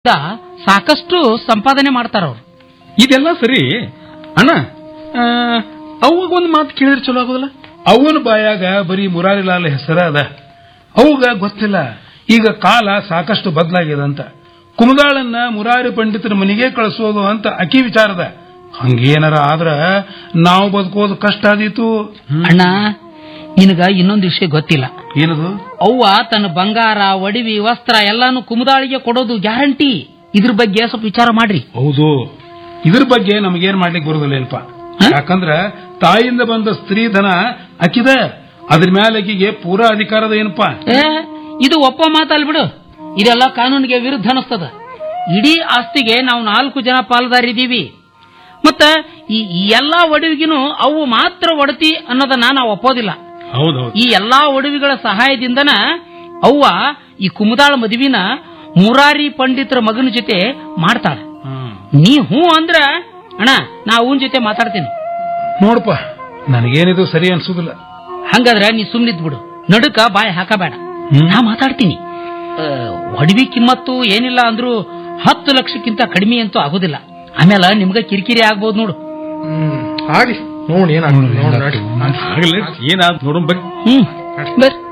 ಸಾಕಷ್ಟು ಸಂಪಾದನೆ ಮಾಡ್ತಾರ ಅವ್ರು. ಇದೆಲ್ಲ ಸರಿ ಅಣ್ಣ, ಅವಾಗ ಒಂದು ಮಾತು ಕೇಳಿದ್ರೆ ಚಲೋ ಆಗೋದಿಲ್ಲ. ಅವನ ಬಾಯಾಗ ಬರೀ ಮುರಾರಿಲಾಲ್ ಹೆಸರ ಅದ, ಅವಾಗ ಗೊತ್ತಿಲ್ಲ ಈಗ ಕಾಲ ಸಾಕಷ್ಟು ಬದಲಾಗಿದೆ ಅಂತ. ಕುಮದಾಳನ್ನ ಮುರಾರಿ ಪಂಡಿತರ ಮನೆಗೆ ಕಳಿಸೋದು ಅಂತ ಅಕಿ ವಿಚಾರದ. ಹಂಗೇನಾರ ಆದ್ರ ನಾವು ಬದುಕೋದು ಕಷ್ಟ ಆದೀತು. ಅಣ್ಣ, ನಿನಗ ಇನ್ನೊಂದು ವಿಷಯ ಗೊತ್ತಿಲ್ಲ. ಏನದು? ಅವ್ವ ತನ್ನ ಬಂಗಾರ, ಒಡವಿ, ವಸ್ತ್ರ ಎಲ್ಲಾನು ಕುಮದಾಳಿಗೆ ಕೊಡೋದು ಗ್ಯಾರಂಟಿ. ಇದ್ರ ಬಗ್ಗೆ ಸ್ವಲ್ಪ ವಿಚಾರ ಮಾಡ್ರಿ. ಹೌದು, ಇದ್ರ ಬಗ್ಗೆ ನಮಗೇನ್ ಮಾಡ್ಲಿಕ್ಕೆ ಬರೋದಿಲ್ಲ ಏನಪ್ಪ. ಯಾಕಂದ್ರ ತಾಯಿಯಿಂದ ಬಂದ ಸ್ತ್ರೀ ಧನ ಅಕ್ಕಿದ, ಅದ್ರ ಮೇಲೆ ಆಕಿಗೆ ಪೂರಾ ಅಧಿಕಾರದ ಏನಪ್ಪಾ. ಇದು ಒಪ್ಪ ಮಾತಲ್ ಬಿಡು, ಇದೆಲ್ಲ ಕಾನೂನಿಗೆ ವಿರುದ್ಧ ಅನಿಸ್ತದ. ಇಡೀ ಆಸ್ತಿಗೆ ನಾವು 4 ಜನ ಪಾಲುದಾರಿದ್ದೀವಿ. ಮತ್ತ ಈ ಎಲ್ಲಾ ಒಡವಿಗಿನೂ ಅವು ಮಾತ್ರ ಒಡತಿ ಅನ್ನೋದನ್ನ ನಾವು ಒಪ್ಪೋದಿಲ್ಲ. ಈ ಎಲ್ಲಾ ಒಡವಿಗಳ ಸಹಾಯದಿಂದನ ಅವ್ವ ಈ ಕುಮದಾಳ ಮದುವಿನ ಮುರಾರಿ ಪಂಡಿತರ ಮಗನ ಜೊತೆ ಮಾಡ್ತಾಳ. ನೀ ಹೂ ಅಂದ್ರ ಅಣ್ಣ, ನಾ ಅವನ ಜೊತೆ ಮಾತಾಡ್ತೀನಿ. ನೋಡಪ್ಪ, ನನಗೇನಿದು ಸರಿ ಅನ್ಸುದಿಲ್ಲ. ಹಂಗಾದ್ರೆ ನೀ ಸುಮ್ನಿದ್ ಬಿಡು, ನಡುಕ ಬಾಯಿ ಹಾಕಬೇಡ, ನಾ ಮಾತಾಡ್ತೀನಿ. ಒಡವಿ ಕಿಮ್ಮತ್ತು ಏನಿಲ್ಲ ಅಂದ್ರೂ 10 ಲಕ್ಷಕ್ಕಿಂತ ಕಡಿಮೆ ಅಂತೂ ಆಗೋದಿಲ್ಲ. ಆಮೇಲೆ ನಿಮ್ಗ ಕಿರಿಕಿರಿ ಆಗ್ಬೋದು ನೋಡು. ಆಗ್ಲಿ, ನೋಡಿ ಏನಾಗ್ತದೆ ಏನಾದ್ ನೋಡೋಣ. ಬರ್ರಿ.